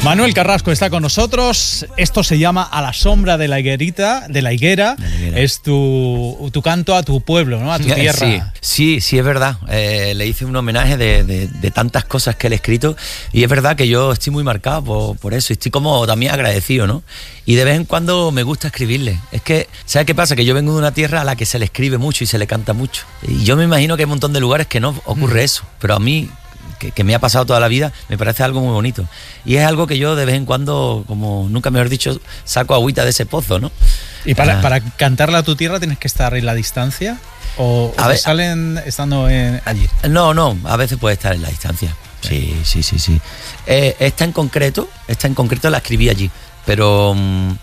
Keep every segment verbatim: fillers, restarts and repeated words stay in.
Manuel Carrasco está con nosotros. Esto se llama A la sombra de la higuerita, de la higuera. La higuera. Es tu, tu canto a tu pueblo, ¿no? A tu tierra. Sí, sí, sí, es verdad. Eh, le hice un homenaje de, de, de tantas cosas que él ha escrito y es verdad que yo estoy muy marcado por, por eso. Estoy como también agradecido, ¿no? Y de vez en cuando me gusta escribirle. Es que, ¿sabes qué pasa? Que yo vengo de una tierra a la que se le escribe mucho y se le canta mucho. Y yo me imagino que hay un montón de lugares que no ocurre mm. eso. Pero a mí... Que, que me ha pasado toda la vida, me parece algo muy bonito. Y es algo que yo de vez en cuando, como nunca mejor dicho, saco agüita de ese pozo, ¿no? ¿Y para, ah. para cantarla a tu tierra tienes que estar en la distancia? ¿O, o te salen estando en, allí? No, no, a veces puede estar en la distancia. Sí, sí, sí, sí. Eh, esta en concreto, esta en concreto la escribí allí. Pero,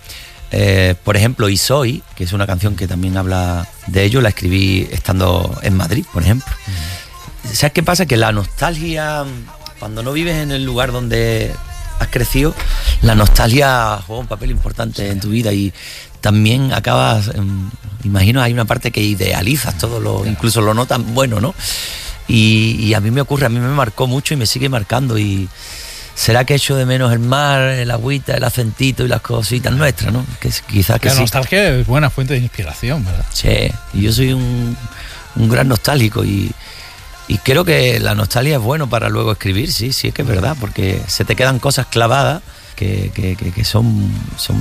eh, por ejemplo, Y Soy, que es una canción que también habla de ello, la escribí estando en Madrid, por ejemplo. Uh-huh. ¿Sabes qué pasa? Que la nostalgia, cuando no vives en el lugar donde has crecido, la nostalgia juega un papel importante en tu vida y también acabas, imagino, hay una parte que idealizas todo, lo, incluso lo no tan bueno, ¿no? Y, y a mí me ocurre, a mí me marcó mucho y me sigue marcando y será que echo de menos el mar, el agüita, el acentito y las cositas nuestras, ¿no? Que quizás que la sí. nostalgia es buena fuente de inspiración, ¿verdad? Sí, y yo soy un, un gran nostálgico y... Y creo que la nostalgia es bueno para luego escribir, sí, sí, es que es verdad, porque se te quedan cosas clavadas que, que, que, que son, son,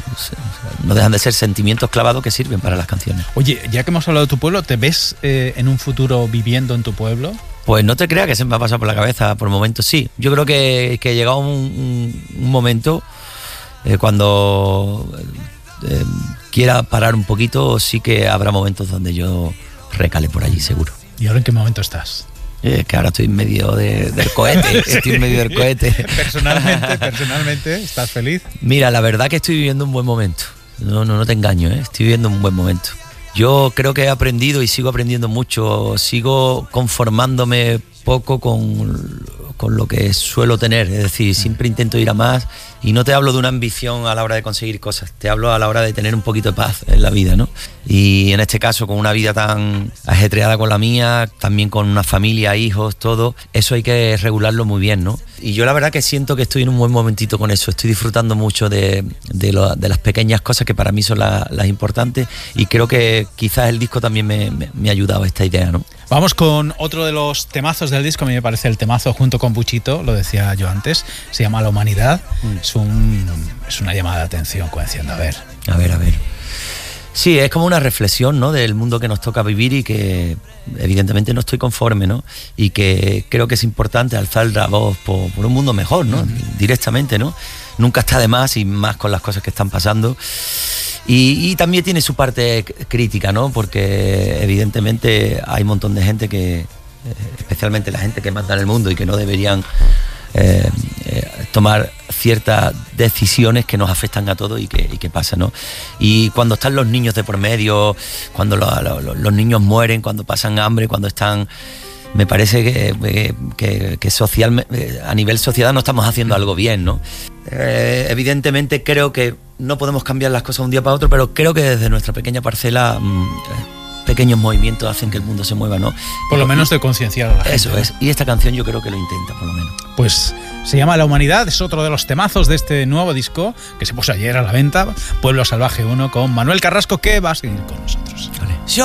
no dejan de ser sentimientos clavados que sirven para las canciones. Oye, ya que hemos hablado de tu pueblo, ¿te ves eh, en un futuro viviendo en tu pueblo? Pues no te creas que se me ha pasado por la cabeza por momentos, sí. Yo creo que, que llegado un, un, un momento eh, cuando eh, quiera parar un poquito, sí que habrá momentos donde yo recale por allí, seguro. ¿Y ahora en qué momento estás? Es que ahora estoy en medio de, del cohete, sí. Estoy en medio del cohete. Personalmente, personalmente, ¿estás feliz? Mira, la verdad que estoy viviendo un buen momento. No, no, no te engaño, ¿eh? Estoy viviendo un buen momento. Yo creo que he aprendido y sigo aprendiendo mucho. Sigo conformándome poco con, con lo que suelo tener. Es decir, siempre intento ir a más. Y no te hablo de una ambición a la hora de conseguir cosas. Te hablo a la hora de tener un poquito de paz en la vida, ¿no? Y en este caso, con una vida tan ajetreada con la mía, también con una familia, hijos, todo, eso hay que regularlo muy bien, ¿no? Y yo la verdad que siento que estoy en un buen momentito con eso. Estoy disfrutando mucho de, de, lo, de las pequeñas cosas que para mí son la, las importantes. Y creo que quizás el disco también me, me, me ha ayudado a esta idea, ¿no? Vamos con otro de los temazos del disco. A mí me parece el temazo junto con Buchito, lo decía yo antes. Se llama La Humanidad. Mm. Es, un, es una llamada de atención, como diciendo, a ver. A ver, a ver. Sí, es como una reflexión, ¿no? Del mundo que nos toca vivir y que evidentemente no estoy conforme, ¿no? Y que creo que es importante alzar la voz por, por un mundo mejor, ¿no? Mm. Directamente, ¿no? Nunca está de más y más con las cosas que están pasando. Y, y también tiene su parte crítica, ¿no? Porque evidentemente hay un montón de gente que, especialmente la gente que manda en el mundo y que no deberían eh, eh, tomar ciertas decisiones que nos afectan a todos y que, y que pasa, ¿no? Y cuando están los niños de por medio, cuando lo, lo, los niños mueren, cuando pasan hambre, cuando están... Me parece que, que, que social, a nivel sociedad no estamos haciendo algo bien, ¿no? Eh, evidentemente creo que no podemos cambiar las cosas de un día para otro, pero creo que desde nuestra pequeña parcela mmm, pequeños movimientos hacen que el mundo se mueva, ¿no? Por lo menos de concienciar a la gente. Eso es, y esta canción yo creo que lo intenta, por lo menos. Pues se llama La Humanidad, es otro de los temazos de este nuevo disco que se puso ayer a la venta, Pueblo Salvaje uno, con Manuel Carrasco, que va a seguir con nosotros. Vale.